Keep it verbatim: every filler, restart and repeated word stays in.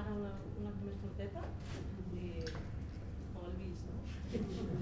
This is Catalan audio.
ara una, una més curteta i molt vist, no?